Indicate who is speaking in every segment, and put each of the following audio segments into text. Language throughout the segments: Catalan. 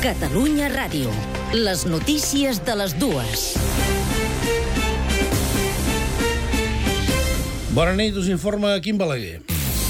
Speaker 1: Catalunya Ràdio. Les notícies de les dues.
Speaker 2: Bona nit, us informa Quim Balaguer.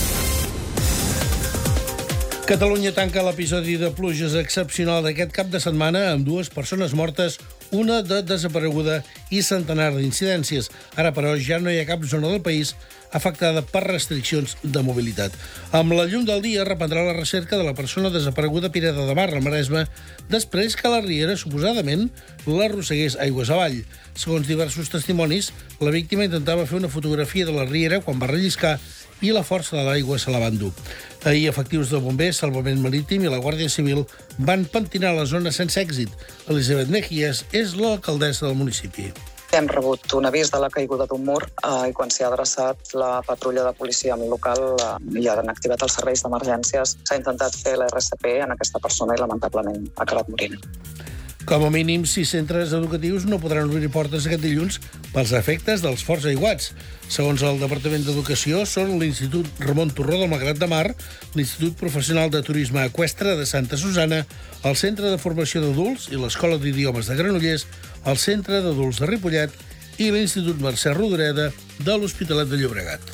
Speaker 2: Catalunya tanca l'episodi de pluges excepcional d'aquest cap de setmana amb 2 persones mortes, una de desapareguda i centenar d'incidències. Ara, però, ja no hi ha cap zona del país afectada per restriccions de mobilitat. Amb la llum del dia reprendrà la recerca de la persona desapareguda a Pineda de Mar, al Maresme, després que la riera, suposadament, l'arrossegués aigües avall. Segons diversos testimonis, la víctima intentava fer una fotografia de la riera quan va relliscar i la força de l'aigua se la va endur. Ahir, efectius de bombers, Salvament Marítim i la Guàrdia Civil van pentinar la zona sense èxit. Elisabet Mejías és l'alcaldessa del municipi.
Speaker 3: Hem rebut un avís de la caiguda d'un mur i quan s'hi ha adreçat la patrulla de policia local i han activat els serveis d'emergències. S'ha intentat fer l'RCP en aquesta persona i lamentablement ha acabat morint.
Speaker 2: Com a mínim, 6 centres educatius no podran obrir portes aquest dilluns pels efectes dels forts aiguats. Segons el Departament d'Educació, són l'Institut Ramon Turró del Malgrat de Mar, l'Institut Professional de Turisme Eqüestre de Santa Susana, el Centre de Formació d'Adults i l'Escola d'Idiomes de Granollers, el Centre d'Adults de Ripollet i l'Institut Mercè Rodoreda de l'Hospitalet de Llobregat.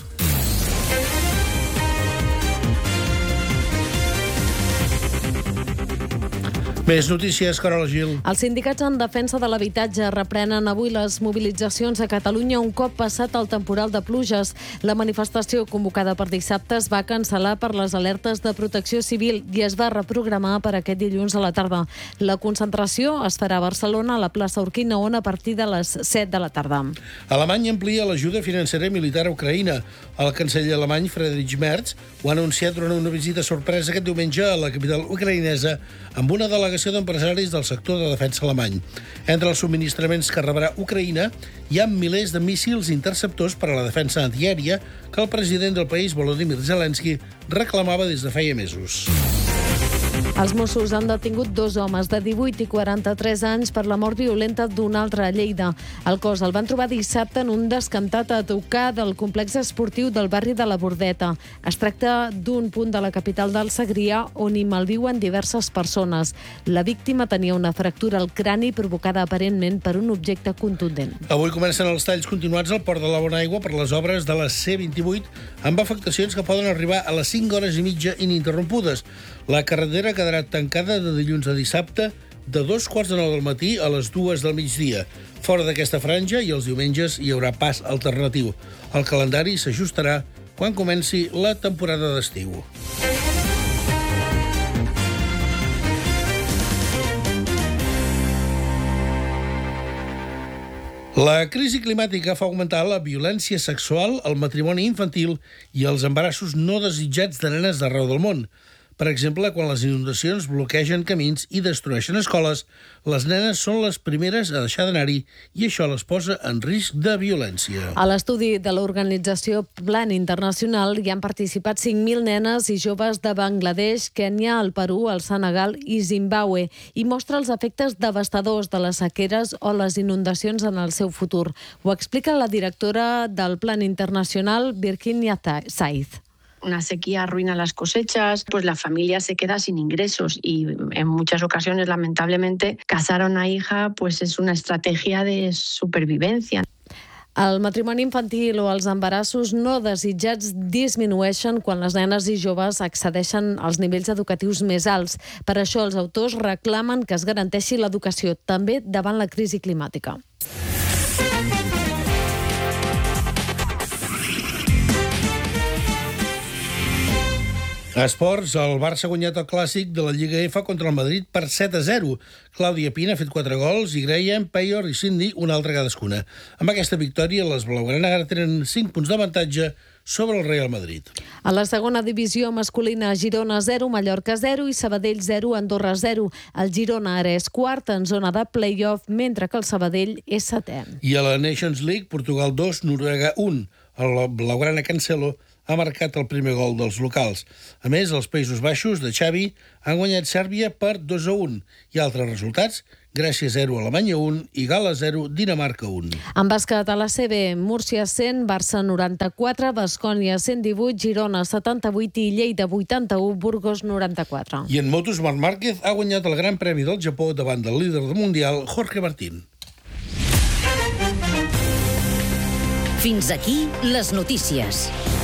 Speaker 2: Més notícies, Carola Gil.
Speaker 4: Els sindicats en defensa de l'habitatge reprenen avui les mobilitzacions a Catalunya un cop passat el temporal de pluges. La manifestació convocada per dissabte es va cancel·lar per les alertes de protecció civil i es va reprogramar per aquest dilluns a la tarda. La concentració es farà a Barcelona, a la plaça Urquinaona, a partir de les 7 de la tarda.
Speaker 2: Alemanya amplia l'ajuda financera i militar a Ucraïna. El canceller alemany, Friedrich Merz, ho ha anunciat durant una visita sorpresa aquest diumenge a la capital ucraïnesa amb una delegació d'empresaris del sector de defensa alemany. Entre els subministraments que rebrà Ucraïna hi ha milers de míssils interceptors per a la defensa antiaèria que el president del país, Volodymyr Zelensky, reclamava des de feia mesos.
Speaker 4: Els Mossos han detingut 2 homes de 18 i 43 anys per la mort violenta d'un altre a Lleida. El cos el van trobar dissabte en un descantat a tocar del complex esportiu del barri de la Bordeta. Es tracta d'un punt de la capital del Segrià on hi malviuen diverses persones. La víctima tenia una fractura al crani provocada aparentment per un objecte contundent.
Speaker 2: Avui comencen els talls continuats al Port de la Bonaigua per les obres de la C28 amb afectacions que poden arribar a les 5 hores i mitja ininterrompudes. La carretera quedarà tancada de dilluns a dissabte de 2:45 del matí a les 2 del migdia. Fora d'aquesta franja i els diumenges hi haurà pas alternatiu. El calendari s'ajustarà quan comenci la temporada d'estiu. La crisi climàtica fa augmentar la violència sexual, el matrimoni infantil i els embarassos no desitjats de nenes d'arreu del món. Per exemple, quan les inundacions bloquegen camins i destrueixen escoles, les nenes són les primeres a deixar d'anar-hi i això les posa en risc de violència.
Speaker 4: A l'estudi de l'organització Plan Internacional hi han participat 5.000 nenes i joves de Bangladesh, Kènia, el Perú, el Senegal i Zimbàbue i mostra els efectes devastadors de les sequeres o les inundacions en el seu futur. Ho explica la directora del Plan Internacional, Virginia Saiz.
Speaker 5: Una sequía arruina las cosechas, pues la familia se queda sin ingresos y en muchas ocasiones, lamentablemente, casar a una hija pues es una estrategia de supervivencia.
Speaker 4: El matrimoni infantil o els embarassos no desitjats disminueixen quan les nenes i joves accedeixen als nivells educatius més alts. Per això els autors reclamen que es garanteixi l'educació també davant la crisi climàtica.
Speaker 2: Esports, el Barça ha guanyat el clàssic de la Lliga F contra el Madrid per 7-0. Clàudia Pina ha fet 4 gols i Graham, Payor i Cindy un altre cadascuna. Amb aquesta victòria, les blaugrana ara tenen 5 punts d'avantatge sobre el Real Madrid.
Speaker 4: A la segona divisió masculina, Girona 0, Mallorca 0 i Sabadell 0, Andorra 0. El Girona ara és quart en zona de play-off, mentre que el Sabadell és setè.
Speaker 2: I a la Nations League, Portugal 2, Noruega 1. El blaugrana Cancelo ha marcat el primer gol dels locals. A més, els Països Baixos de Xavi han guanyat Sèrbia per 2-1 i altres resultats Grècia 0, Alemanya 1 i Gal·les 0, Dinamarca 1.
Speaker 4: En bàsquet a la CB, Múrcia 100, Barça 94, Baskònia 118, Girona 78 i Lleida 81, Burgos 94.
Speaker 2: I en motos, Marc Márquez ha guanyat el Gran Premi del Japó davant del líder del Mundial, Jorge Martín.
Speaker 1: Fins aquí les notícies.